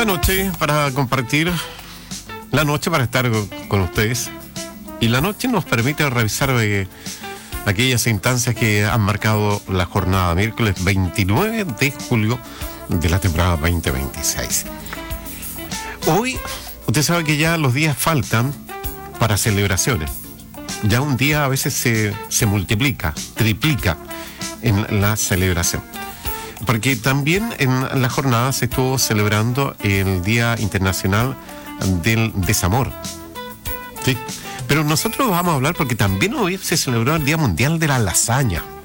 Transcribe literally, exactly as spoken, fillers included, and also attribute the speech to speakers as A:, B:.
A: noche para compartir, la noche para estar con ustedes. Y la noche nos permite revisar eh, aquellas instancias que han marcado la jornada miércoles veintinueve de julio de la temporada veinte veintiséis. Hoy, usted sabe que ya los días faltan para celebraciones. Ya un día a veces se, se multiplica, triplica en la celebración. Porque también en la jornada se estuvo celebrando el Día Internacional del Desamor. ¿Sí? Pero nosotros vamos a hablar porque también hoy se celebró el Día Mundial de la Lasaña.